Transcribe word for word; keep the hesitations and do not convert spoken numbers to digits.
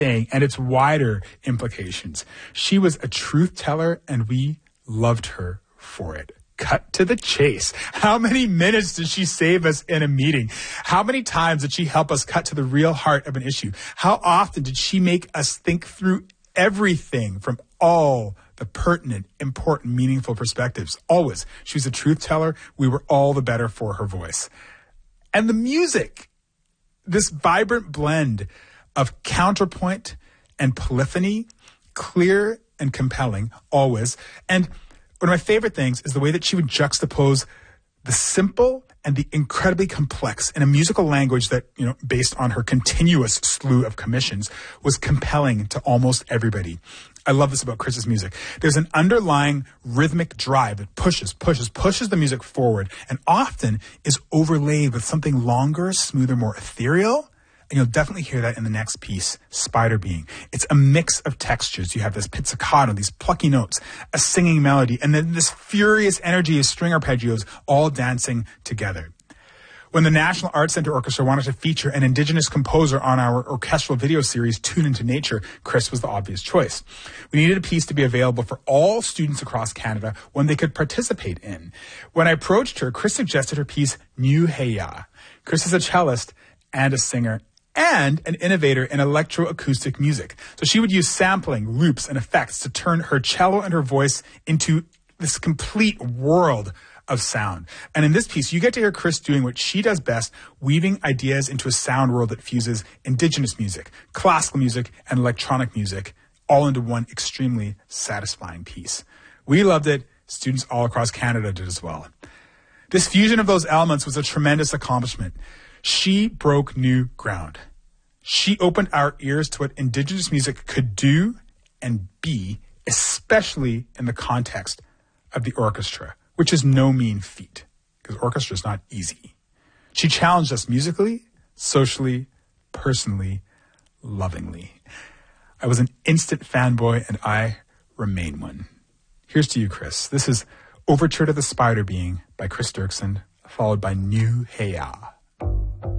saying and its wider implications. She was a truth teller, and we loved her for it. Cut to the chase. How many minutes did she save us in a meeting? How many times did she help us cut to the real heart of an issue? How often did she make us think through everything from all the pertinent, important, meaningful perspectives? Always. She was a truth teller. We were all the better for her voice. And the music, this vibrant blend of counterpoint and polyphony, clear and compelling, always. And one of my favorite things is the way that she would juxtapose the simple and the incredibly complex in a musical language that, you know, based on her continuous slew of commissions, was compelling to almost everybody. I love this about Chris's music. There's an underlying rhythmic drive that pushes, pushes, pushes the music forward, and often is overlaid with something longer, smoother, more ethereal. And you'll definitely hear that in the next piece, Spider Being. It's a mix of textures. You have this pizzicato, these plucky notes, a singing melody, and then this furious energy of string arpeggios all dancing together. When the National Arts Centre Orchestra wanted to feature an Indigenous composer on our orchestral video series, Tune into Nature, Chris was the obvious choice. We needed a piece to be available for all students across Canada, one they could participate in. When I approached her, Chris suggested her piece, New Heya. Chris is a cellist and a singer, and an innovator in electroacoustic music. So she would use sampling, loops, and effects to turn her cello and her voice into this complete world of sound. And in this piece, you get to hear Chris doing what she does best, weaving ideas into a sound world that fuses Indigenous music, classical music, and electronic music, all into one extremely satisfying piece. We loved it. Students all across Canada did as well. This fusion of those elements was a tremendous accomplishment. She broke new ground. She opened our ears to what Indigenous music could do and be, especially in the context of the orchestra, which is no mean feat, because orchestra is not easy. She challenged us musically, socially, personally, lovingly. I was an instant fanboy, and I remain one. Here's to you, Chris. This is Overture to the Spider Being by Chris Dirksen, followed by New Heya.